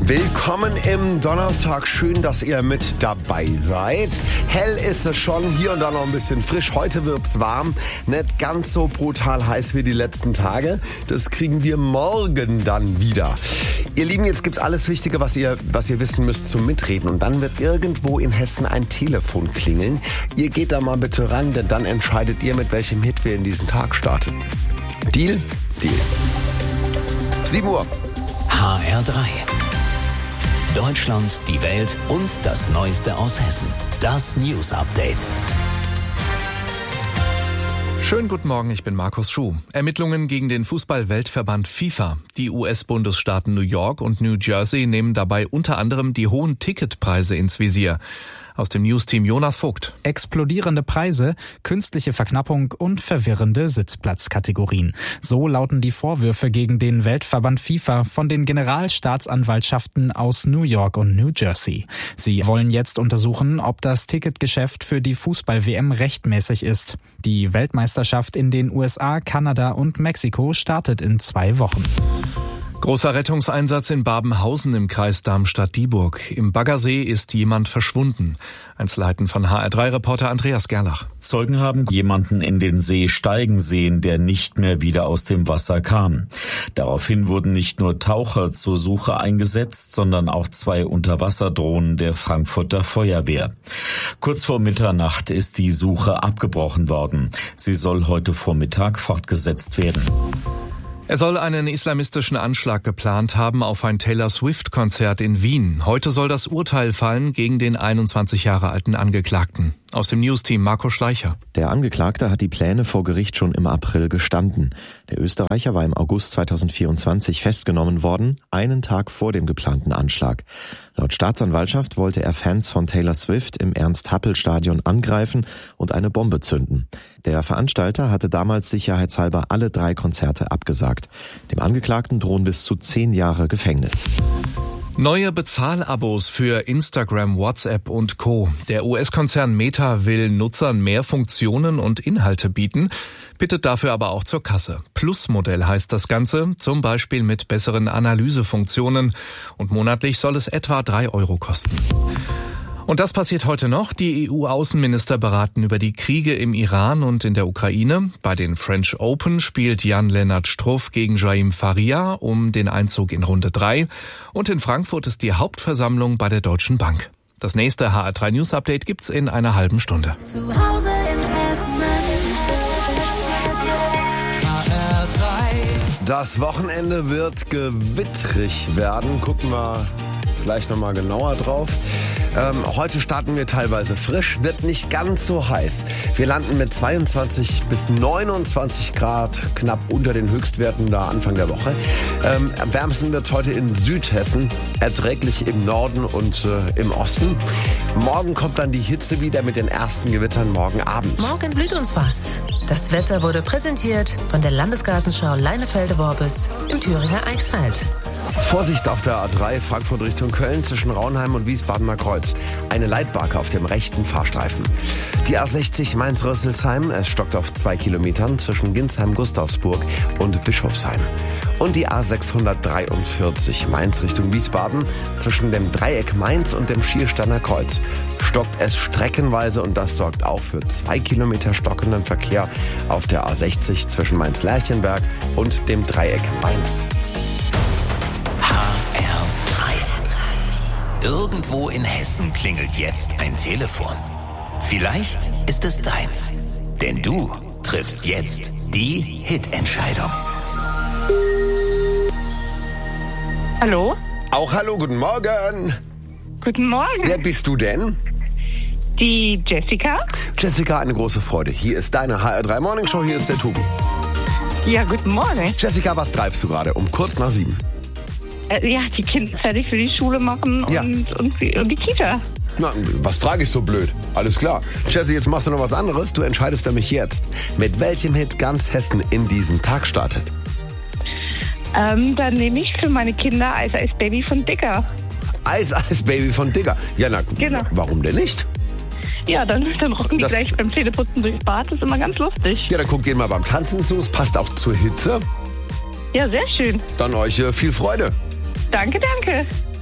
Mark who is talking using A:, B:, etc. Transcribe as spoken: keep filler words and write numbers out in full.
A: Willkommen im Donnerstag. Schön, dass ihr mit dabei seid. Hell ist es schon, hier und da noch ein bisschen frisch. Heute wird's warm, nicht ganz so brutal heiß wie die letzten Tage. Das kriegen wir morgen dann wieder. Ihr Lieben, jetzt gibt's alles Wichtige, was ihr, was ihr wissen müsst zum Mitreden. Und dann wird irgendwo in Hessen ein Telefon klingeln. Ihr geht da mal bitte ran, denn dann entscheidet ihr, mit welchem Hit wir in diesen Tag starten. Deal? Deal. sieben Uhr.
B: H R drei. Deutschland, die Welt und das Neueste aus Hessen. Das News Update.
C: Schönen guten Morgen, ich bin Markus Schuh. Ermittlungen gegen den Fußball-Weltverband FIFA. Die U S-Bundesstaaten New York und New Jersey nehmen dabei unter anderem die hohen Ticketpreise ins Visier. Aus dem News-Team Jonas Vogt.
D: Explodierende Preise, künstliche Verknappung und verwirrende Sitzplatzkategorien. So lauten die Vorwürfe gegen den Weltverband FIFA von den Generalstaatsanwaltschaften aus New York und New Jersey. Sie wollen jetzt untersuchen, ob das Ticketgeschäft für die Fußball-W M rechtmäßig ist. Die Weltmeisterschaft in den U S A, Kanada und Mexiko startet in zwei Wochen.
C: Großer Rettungseinsatz in Babenhausen im Kreis Darmstadt-Dieburg. Im Baggersee ist jemand verschwunden. Einzelheiten von H R drei Reporter Andreas Gerlach.
E: Zeugen haben jemanden in den See steigen sehen, der nicht mehr wieder aus dem Wasser kam. Daraufhin wurden nicht nur Taucher zur Suche eingesetzt, sondern auch zwei Unterwasserdrohnen der Frankfurter Feuerwehr. Kurz vor Mitternacht ist die Suche abgebrochen worden. Sie soll heute Vormittag fortgesetzt werden.
C: Er soll einen islamistischen Anschlag geplant haben auf ein Taylor-Swift-Konzert in Wien. Heute soll das Urteil fallen gegen den einundzwanzig Jahre alten Angeklagten. Aus dem News-Team Marco Schleicher.
F: Der Angeklagte hat die Pläne vor Gericht schon im April gestanden. Der Österreicher war im August zweitausendvierundzwanzig festgenommen worden, einen Tag vor dem geplanten Anschlag. Laut Staatsanwaltschaft wollte er Fans von Taylor Swift im Ernst-Happel-Stadion angreifen und eine Bombe zünden. Der Veranstalter hatte damals sicherheitshalber alle drei Konzerte abgesagt. Dem Angeklagten drohen bis zu zehn Jahre Gefängnis.
C: Neue Bezahlabos für Instagram, WhatsApp und Co. Der U S-Konzern Meta will Nutzern mehr Funktionen und Inhalte bieten, bittet dafür aber auch zur Kasse. Plus-Modell heißt das Ganze, zum Beispiel mit besseren Analysefunktionen. Und monatlich soll es etwa drei Euro kosten. Und das passiert heute noch. Die E U-Außenminister beraten über die Kriege im Iran und in der Ukraine. Bei den French Open spielt Jan-Lennart Struff gegen Jaim Faria um den Einzug in Runde drei. Und in Frankfurt ist die Hauptversammlung bei der Deutschen Bank. Das nächste H R drei News Update gibt's in einer halben Stunde.
G: Zu Hause in Hessen. H R drei.
A: Das Wochenende wird gewittrig werden. Gucken wir gleich nochmal genauer drauf. Ähm, heute starten wir teilweise frisch, wird nicht ganz so heiß. Wir landen mit zweiundzwanzig bis neunundzwanzig Grad, knapp unter den Höchstwerten da Anfang der Woche. Ähm, am wärmsten wird es heute in Südhessen, erträglich im Norden und äh, im Osten. Morgen kommt dann die Hitze wieder mit den ersten Gewittern morgen Abend.
H: Morgen blüht uns was. Das Wetter wurde präsentiert von der Landesgartenschau Leinefelde-Worbis im Thüringer Eichsfeld.
A: Vorsicht auf der A drei Frankfurt Richtung Köln zwischen Raunheim und Wiesbadener Kreuz. Eine Leitbarke auf dem rechten Fahrstreifen. Die A sechzig Mainz-Rüsselsheim, es stockt auf zwei Kilometern zwischen Ginsheim-Gustavsburg und Bischofsheim. Und die A sechshundertdreiundvierzig Mainz Richtung Wiesbaden zwischen dem Dreieck Mainz und dem Schiersteiner Kreuz. Stockt es streckenweise und das sorgt auch für zwei Kilometer stockenden Verkehr auf der A sechzig zwischen Mainz-Lerchenberg und dem Dreieck Mainz.
B: Irgendwo in Hessen klingelt jetzt ein Telefon. Vielleicht ist es deins. Denn du triffst jetzt die Hit-Entscheidung.
I: Hallo?
A: Auch hallo, guten Morgen.
I: Guten Morgen.
A: Wer bist du denn?
I: Die Jessica.
A: Jessica, eine große Freude. Hier ist deine H R drei Morning Show, hier ist der Tobi.
I: Ja, guten Morgen.
A: Jessica, was treibst du gerade? Um kurz nach sieben.
I: Äh, ja, die Kinder fertig für die Schule machen
A: Ja.
I: und, und, die- und die Kita.
A: Na, was frage ich so blöd? Alles klar. Jessie, jetzt machst du noch was anderes. Du entscheidest nämlich jetzt, mit welchem Hit ganz Hessen in diesen Tag startet.
I: Ähm, dann nehme ich für meine Kinder Eis Eis Baby von Dicker.
A: Eis Eis Baby von Digger. Ja, na,
I: Genau.
A: warum denn nicht?
I: Ja, dann, dann rocken die
A: Das-
I: gleich beim Zähneputzen durchs Bad. Das ist immer ganz lustig.
A: Ja, dann guckt ihr mal beim Tanzen zu. Es passt auch zur Hitze.
I: Ja, sehr schön.
A: Dann euch äh, viel Freude.
I: Danke, danke.